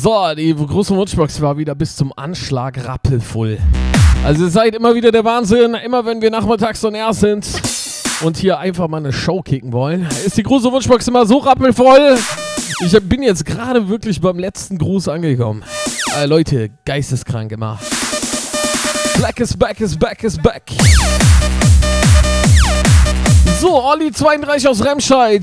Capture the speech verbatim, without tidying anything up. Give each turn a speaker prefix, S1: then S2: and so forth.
S1: So, die große Wunschbox war wieder bis zum Anschlag rappelvoll. Also ihr seid immer wieder der Wahnsinn. Immer wenn wir nachmittags on air sind und hier einfach mal eine Show kicken wollen, ist die große Wunschbox immer so rappelvoll. Ich bin jetzt gerade wirklich beim letzten Gruß angekommen. Äh, Leute, geisteskrank immer. Black is back, is back, is back. So, Olli zweiunddreißig aus Remscheid.